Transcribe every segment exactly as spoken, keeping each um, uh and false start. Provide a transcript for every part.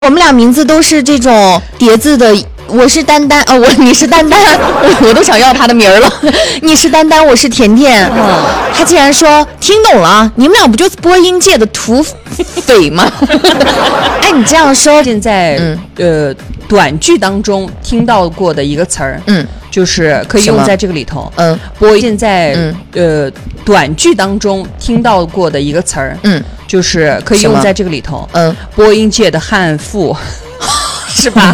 我们俩名字都是这种叠字的，我是丹丹啊、呃，我你是丹丹，我都想要他的名儿了。你是丹丹，我是甜甜。嗯，他竟然说听懂了，你们俩不就是播音界的土匪吗？哎，你这样说， 现在、嗯、呃短剧当中听到过的一个词儿，嗯，就是可以用在这个里头。嗯，播现在、嗯、呃短剧当中听到过的一个词儿，嗯。就是可以用在这个里头，嗯，播音界的悍妇，是吧？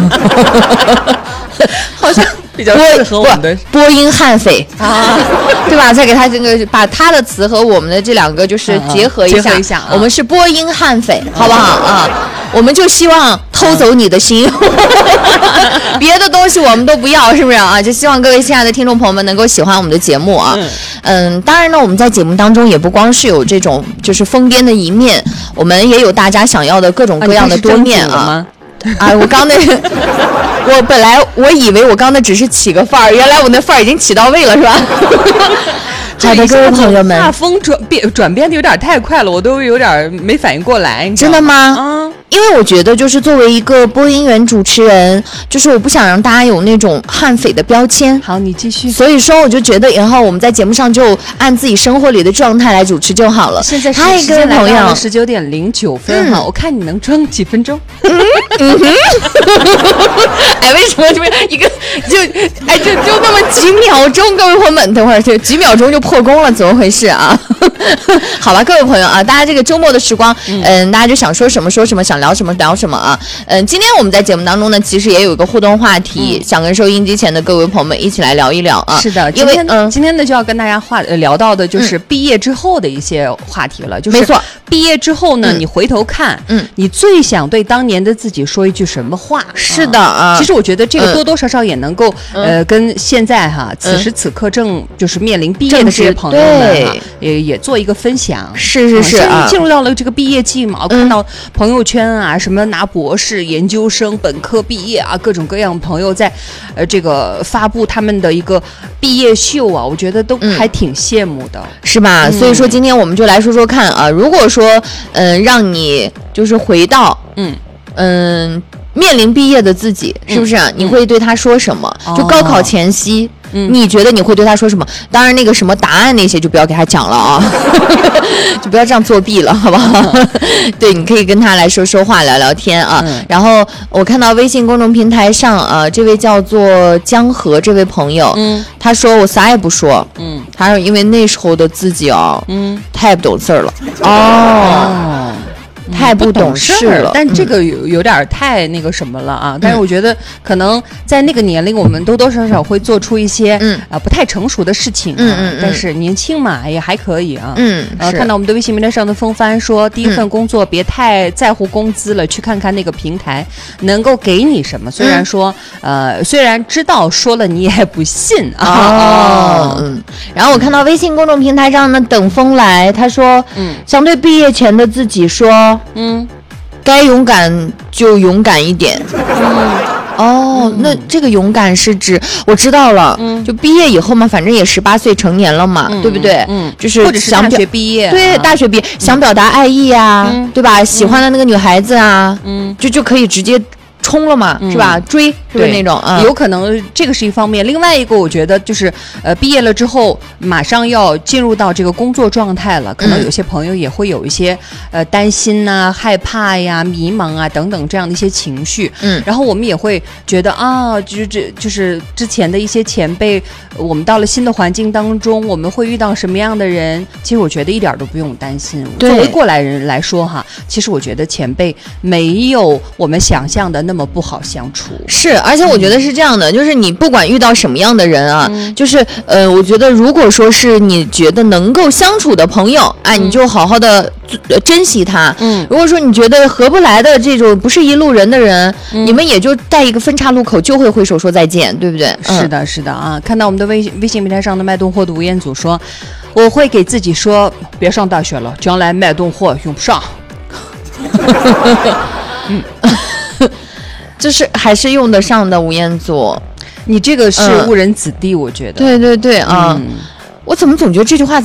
好像比较适合我们的播音悍匪啊，对吧？再给他这个把他的词和我们的这两个就是结合一下， 结合一下、啊， 我们是播音悍匪，好不好啊？我们就希望偷走你的心，别的东西我们都不要，是不是啊？就希望各位亲爱的听众朋友们能够喜欢我们的节目啊。嗯, 嗯，当然呢，我们在节目当中也不光是有这种就是疯癫的一面，我们也有大家想要的各种各样的多面啊。啊，我刚那我本来我以为我刚那只是起个范儿，原来我那范儿已经起到位了，是吧？好的，各位朋友们， 画风转变转变的有点太快了，我都有点没反应过来。 真的吗？啊，因为我觉得就是作为一个播音员主持人，就是我不想让大家有那种悍匪的标签。 好，你继续。 所以说，我就觉得以后我们在节目上就按自己生活里的状态来主持就好了。 现在是时间来到了十九点零九分哈、嗯，我看你能装几分钟？嗯嗯哼， 哎，为什么这么一个就哎就就那么几秒钟？各位朋友们，等会儿就几秒钟就破功了，怎么回事啊？好吧，各位朋友啊，大家这个周末的时光，嗯，嗯大家就想说什么说什么，想聊什么聊什么啊。嗯，今天我们在节目当中呢，其实也有一个互动话题，嗯、想跟收音机前的各位朋友们一起来聊一聊啊。 是的，因为嗯，今天呢就要跟大家话、呃、聊到的就是毕业之后的一些话题了，嗯、就是没错， 毕业之后呢，嗯、你回头看，嗯，你最想对当年的自己说一句什么话？ 是的啊， 其实我觉得这个多多少少也能够、嗯、呃跟现在哈此时此刻正就是面临毕业的这些朋友们哈，也也做一个分享。 是是是啊， 进入到了这个毕业季嘛，我、嗯、看到朋友圈啊，什么拿博士、研究生、本科毕业啊，各种各样朋友在呃这个发布他们的一个毕业秀啊，我觉得都还挺羡慕的，嗯、 是吧、嗯？所以说今天我们就来说说看啊，如果说嗯、呃、让你就是回到嗯嗯。面临毕业的自己，是不是、啊嗯、你会对他说什么、嗯、就高考前夕、哦、你觉得你会对他说什么？当然那个什么答案那些就不要给他讲了啊就不要这样作弊了，好不好、嗯、对，你可以跟他来说说话聊聊天啊、嗯、然后我看到微信公众平台上啊，这位叫做江河这位朋友，嗯，他说我啥也不说，嗯，他说因为那时候的自己啊，嗯，太不懂事儿了。哦哦太不懂事了， 但这个有有点太那个什么了啊！嗯、但是我觉得可能在那个年龄，我们多多少少会做出一些嗯啊、呃、不太成熟的事情、啊，嗯嗯嗯，但是年轻嘛也还可以啊。嗯，呃，看到我们的微信平台上的风帆说，第一份工作别太在乎工资了，嗯、去看看那个平台能够给你什么。虽然说、嗯、呃，虽然知道说了你也不信啊。 哦，嗯。然后我看到微信公众平台上的等风来，他说，嗯，想对毕业前的自己说。嗯，该勇敢就勇敢一点。嗯，哦，嗯、那这个勇敢是指我知道了，嗯，就毕业以后嘛，反正也十八岁成年了嘛，嗯、对不对？ 嗯， 就是或者是大学毕业， 对， 啊、 大学毕业、嗯、想表达爱意啊，嗯、对吧？喜欢的那个女孩子啊，嗯，就就可以直接。冲了嘛、嗯、是吧？追是不是那种啊、 嗯？有可能这个是一方面，另外一个我觉得就是呃，毕业了之后马上要进入到这个工作状态了，可能有些朋友也会有一些、嗯、呃担心呐、啊、害怕呀、迷茫啊等等这样的一些情绪。嗯，然后我们也会觉得啊，就是这就是之前的一些前辈，我们到了新的环境当中，我们会遇到什么样的人？其实我觉得一点都不用担心。作为过来人来说哈，其实我觉得前辈没有我们想象的那么不好相处。 是，而且我觉得是这样的、嗯、就是你不管遇到什么样的人啊、嗯、就是呃我觉得如果说是你觉得能够相处的朋友，哎、嗯、你就好好的珍惜他。嗯，如果说你觉得合不来的这种不是一路人的人、嗯、你们也就在一个分岔路口就会挥手说再见，对不对？ 是的是的啊，看到我们的微微信平台上的脉动货的吴彦祖说，我会给自己说别上大学了，将来脉动货用不上。 嗯就是还是用得上的，吴彦祖， 你这个是误人子弟、嗯、我觉得。 对对对啊、嗯，我怎么总觉得这句话